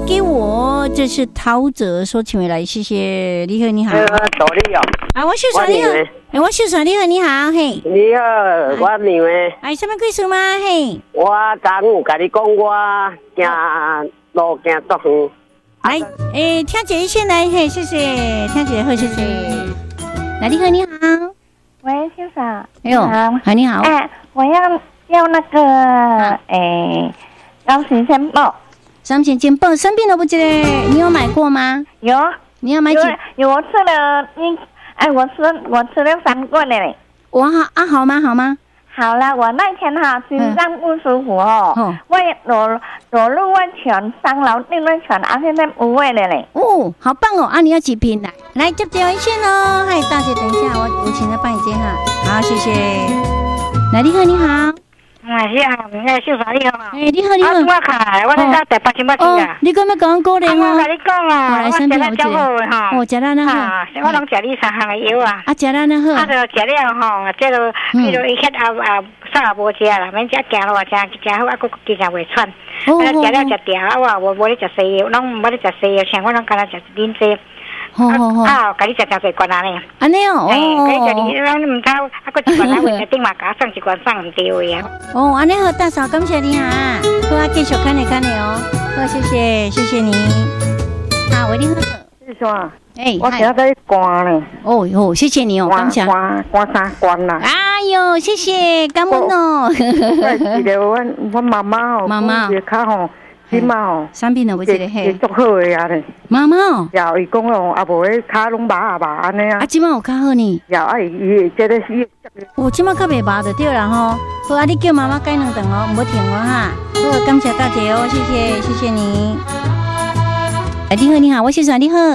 给我，这是陶喆说请回来，谢谢。你好，你好。 多你哦。 啊，我秀传你好。我秀传你好，你好，嘿。 你好，我妹妹。 什么故事吗？嘿。 我昨有甲你讲，我行路行足远。 来，听姐先来，嘿，谢谢，听姐好，谢谢。来，你好，你好。 喂，先生。 哎呦，好，你好。 我要那个，高级鲜宝。 3钱煎包，生病了不记得？你有买过吗？ 有。 你要买几？ 有，我吃了，我吃了3罐了嘞。 我好吗？好吗？ 好了，我那天心脏不舒服我裸露温泉上楼订温泉，现在无味了嘞。 哦，好棒哦！你要几瓶来接电话线哦。嗨，大姐，等一下，我请他帮你接哈。好，谢谢。来，你好，你好。 是啊，秀华你好嘛？ 你好，你好。 我卡，我在台北新北市啊。 你敢要讲鼓励我跟你讲我食了足好的吼。 食了那好。 我拢食你3项的药啊。 食了那好。 就食了这个伊迄啥也无食啦，免食行路真好，佫经常袂喘。食了食掉，我无咧食西药，拢无咧食西药，像我拢干那食啉济。 好， 甲你食侪罐安尼。 安尼哦， 甲你食你，咱唔透，佫一罐来回顶嘛，甲送一罐送唔对的啊。 安尼好，大嫂，感谢你哈。好，继续看你哦。好，谢谢你。好，喂，你好。 是啥？我现在在关呢。 哟，谢谢你哦，感谢。 关3关啦。 哎呦，谢谢，感恩哦。 记得我妈妈也较即嘛生病了，我记得嘿， 足好的啊咧。 妈妈哦， 伊讲也无迄骹拢麻安尼啊。 即马有较好呢。 伊这个是。 即马较袂麻就对啦吼。好，你叫妈妈改2顿哦，唔好停哈。好，感谢大姐哦，谢谢你。你好，我是说你好。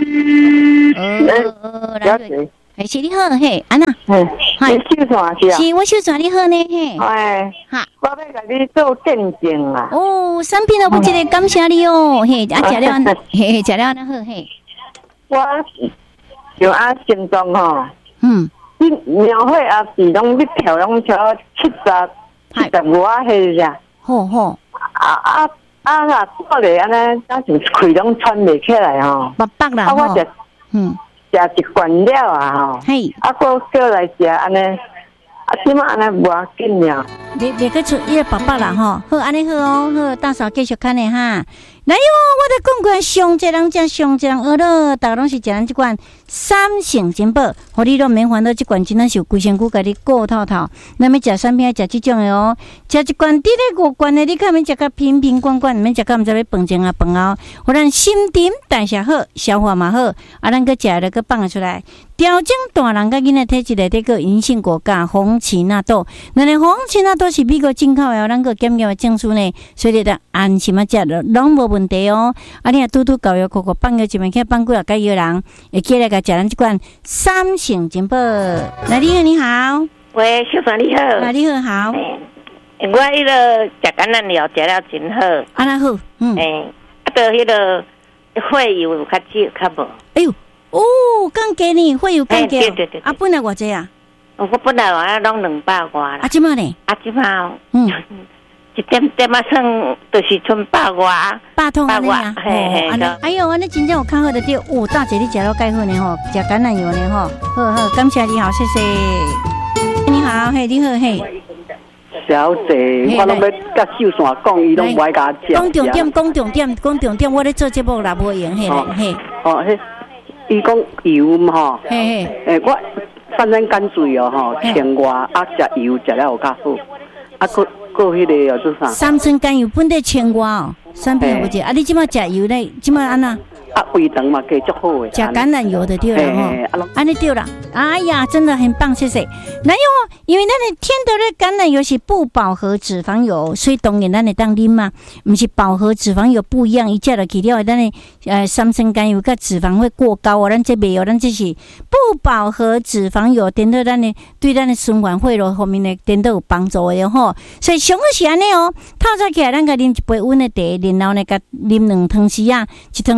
了解。 是你好，嘿，安娜。 你秀传是啊？ 是，我秀传你好呢，嘿。 我要甲你做见证啊。 生病了不记得感谢你哦，嘿，食了，嘿，食了那好，嘿。 我就心脏你庙会是拢你跳拢超70外岁呀。 好。 做咧安尼，就气拢喘袂起来白啦。 我食一罐了啊嘿。 佫叫来食安尼，即马安尼无要紧了。 别个出伊个白啦吼，好安尼好哦，好大嫂继续看咧哈。来哟，我在讲过上济人食上济人学了，大家拢是食咱即罐3成珍宝，互你都免烦恼，即罐真正是有规身躯甲你顾透透。咱要食产品要食即种的哦，食一罐滴咧5罐的，你看免食甲瓶瓶罐罐，免食甲毋知要饭前啊饭后，互咱心沉代谢好，消化嘛好，咱佫食了佫放出来。调整大人甲囡仔体质内底个银杏果苷、红奇纳豆，咱的红奇纳豆是美国进口的，咱个检验的证书呢，所以你得安心啊食了，拢无问题哦。你若拄搞药，放药一面去放几啊个药人，会记来甲食咱即罐3成珍宝。来，你好， 喂，秀芬你好， 你好。 我迄个食橄榄油食了真好， 那好， 到迄个血油较无。 哎呦。降价呢，会有降价。对。本来偌济啊？ 我本来话拢200外啦。 即马呢？ 即马一点算就是剩100外。 100桶安尼啊？哎呦，安尼真正有较好的对。大姐你食了介好呢吼，食橄榄油呢吼。好，感谢你好，谢谢。你好，嘿，你好，嘿。 小姐，我拢要甲秀传讲，伊拢不爱甲我讲重点，我咧做节目啦，无用嘿。 伊讲油嘛我反正干水哦清外食油食了有较好，佫迄个做啥 ？3层甘油本地清外哦，产品有不？你即马食油咧，即马安那？ 胃肠嘛加足好诶， 食橄榄油的对了吼，安尼对了。哎呀，真的很棒，谢谢。来哟，因为咱的天得的橄榄油是不饱和脂肪油，所以当然咱会当啉嘛，不是饱和脂肪油不一样，伊食落去了，咱的3层甘油甲脂肪会过高哦，咱这袂有，咱这是不饱和脂肪油，点到咱的对咱的循环血路方面的点都有帮助的吼。所以上好是安尼哦，透早起来咱甲啉一杯温的茶，然后呢甲啉2汤匙啊，1汤匙啊进。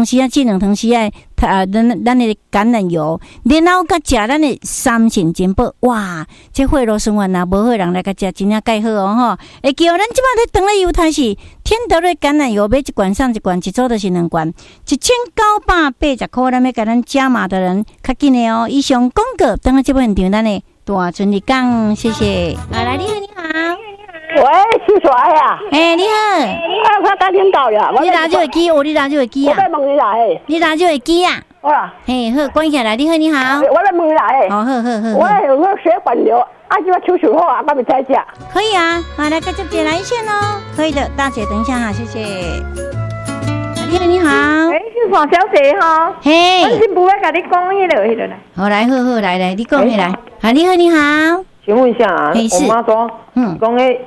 2汤匙的咱的橄榄油，然后甲食咱的3成金宝，哇！这血路循环啊，无好人来甲食，真正介好哦吼！会记哦，咱即摆咧当咧油摊是天德瑞橄榄油，买一罐送一罐，一组就是2罐，1980块，咱要甲咱加码的人较紧的哦。以上广告，等下这部现场咱的大顺利讲，谢谢。来，你好。 喂，是谁啊？ 你好。 我打电到呀。 你拿这个机，你拿这个机啊？ 我在问你啦，嘿。 你拿这个机啊？ 好啦。 嘿，好，关起来。你好，你好。 我在问你啦，嘿。 好。 我血管瘤，这个手术后啊，我没在家。 可以啊，好，来，接接来线哦。可以的，大姐，等一下哈，谢谢。你好，你好。 是黄小姐哈。 嘿。 我是不会跟你讲迄个啦。 好，来，好，来，你讲起来。好，你好，你好。 请问一下啊，我妈说，讲诶。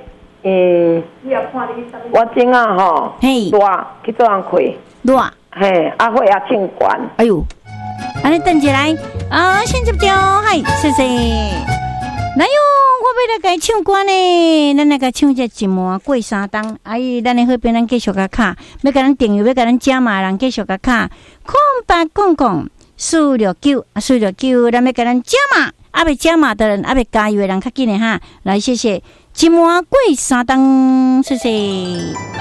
我正啊吼，热去做人开， 热， 嘿，血也清管。 哎呦，安尼等起来啊，先接掉，嗨，谢谢。来哟，我要来甲伊唱歌呢，咱来甲唱这一幕过3冬。阿姨，咱的好朋友咱继续甲卡，要甲咱订阅，要甲咱加码，人继续甲卡，0800-469，469，咱要甲咱加码。阿未加码的人，阿未加油的人，较紧的哈，来谢谢。一幕过3冬，谢谢。